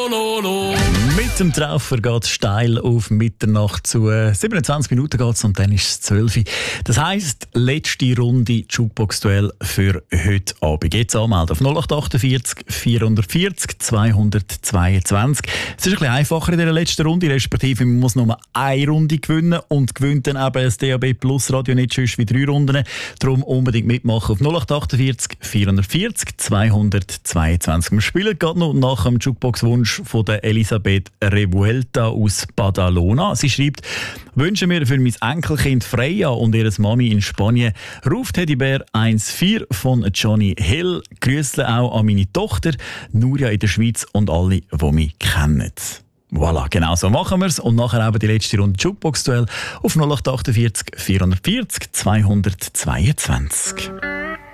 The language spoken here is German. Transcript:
Mit dem Treffer geht es steil auf Mitternacht zu. 27 Minuten geht es und dann ist es 12 Uhr. Das heisst, letzte Runde Jukebox-Duell für heute Abend. Jetzt anmelden auf 0848 440 222. Es ist ein bisschen einfacher in dieser letzten Runde, respektive man muss nur eine Runde gewinnen und gewinnt dann eben das DAB Plus Radio nicht sonst wie 3 Runden. Darum unbedingt mitmachen auf 0848 440 222. Wir spielen gerade noch nach dem Jukebox-Wunsch von der Elisabeth Revuelta aus Badalona. Sie schreibt: «Wünsche mir für mein Enkelkind Freya und ihre Mami in Spanien Ruf Teddybär 1.4 von Johnny Hill. Grüßle auch an meine Tochter Nuria in der Schweiz und alle, die mich kennen.» Voilà, genau so machen wir es. Und nachher eben die letzte Runde Jukebox-Duell auf 0848 440 222.